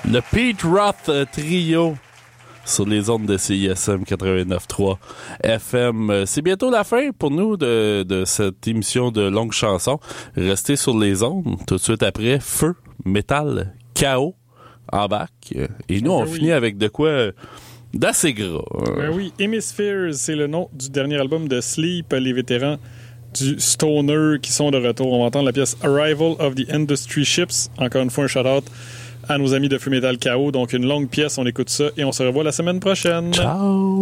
Le Pete Roth Trio sur les ondes de CISM 89.3 FM. C'est bientôt la fin pour nous de cette émission de longues chansons. Restez sur les ondes. Tout de suite après, Feu, Métal, Chaos embarque. Et nous, on finit avec de quoi d'assez gras. Ben oui, Hemispheres, c'est le nom du dernier album de Sleep, les vétérans du Stoner qui sont de retour. On va entendre la pièce Arrival of the Industry Ships. Encore une fois, un shout-out à nos amis de Feu Métal Chaos. Donc, une longue pièce, on écoute ça et on se revoit la semaine prochaine. Ciao!